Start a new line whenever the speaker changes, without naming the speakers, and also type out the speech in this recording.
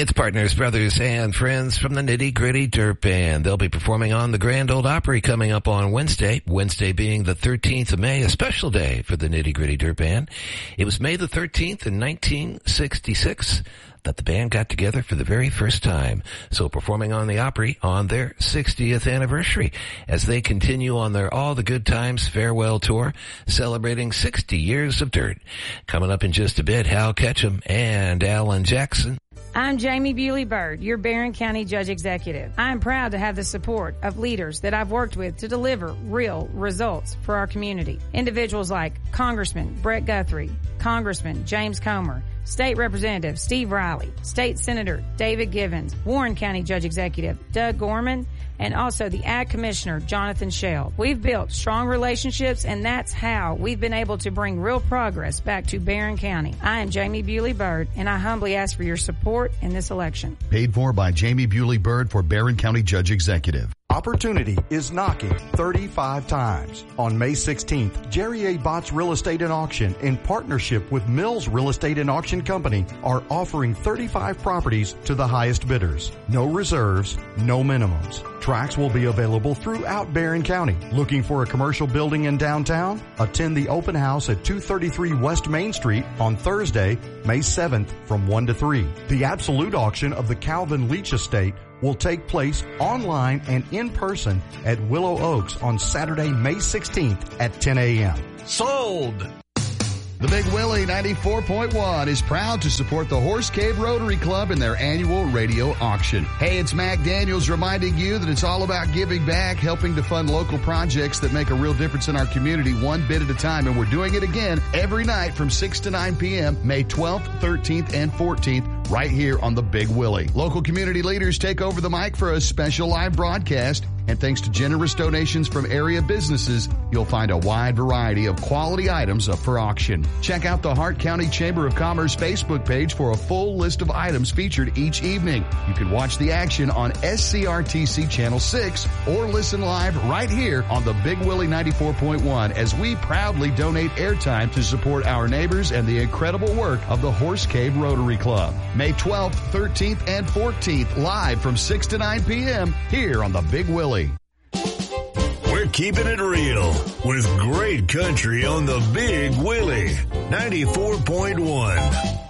It's partners, brothers, and friends from the Nitty Gritty Dirt Band. They'll be performing on the Grand Ole Opry coming up on Wednesday being the 13th of May, a special day for the Nitty Gritty Dirt Band. It was May the 13th in 1966 that the band got together for the very first time. So performing on the Opry on their 60th anniversary as they continue on their All the Good Times farewell tour, celebrating 60 years of dirt. Coming up in just a bit, Hal Ketchum and Alan Jackson.
I'm Jamie Bewley-Byrd, your Barron County Judge Executive. I am proud to have the support of leaders that I've worked with to deliver real results for our community. Individuals like Congressman Brett Guthrie, Congressman James Comer, State Representative Steve Riley, State Senator David Givens, Warren County Judge Executive Doug Gorman, and also the Ag Commissioner Jonathan Shell. We've built strong relationships, and that's how we've been able to bring real progress back to Barron County. I am Jamie Bewley-Byrd, and I humbly ask for your support in this election.
Paid for by Jamie Bewley-Byrd for Barron County Judge Executive.
Opportunity is knocking 35 times. On May 16th, Jerry A. Botts Real Estate and Auction, in partnership with Mills Real Estate and Auction Company, are offering 35 properties to the highest bidders. No reserves, no minimums. Tracts will be available throughout Barron County. Looking for a commercial building in downtown? Attend the open house at 233 West Main Street on Thursday, May 7th from 1 to 3. The absolute auction of the Calvin Leach Estate will take place online and in person at Willow Oaks on Saturday, May 16th at 10 a.m.
Sold! The Big Willie 94.1 is proud to support the Horse Cave Rotary Club in their annual radio auction. Hey, it's Mac Daniels reminding you that it's all about giving back, helping to fund local projects that make a real difference in our community one bit at a time. And we're doing it again every night from 6 to 9 p.m., May 12th, 13th, and 14th, right here on the Big Willie. Local community leaders take over the mic for a special live broadcast. And thanks to generous donations from area businesses, you'll find a wide variety of quality items up for auction. Check out the Hart County Chamber of Commerce Facebook page for a full list of items featured each evening. You can watch the action on SCRTC Channel 6 or listen live right here on the Big Willie 94.1 as we proudly donate airtime to support our neighbors and the incredible work of the Horse Cave Rotary Club. May 12th, 13th, and 14th, live from 6 to 9 p.m. here on the Big Willie.
We're keeping it real with great country on the Big Willie 94.1.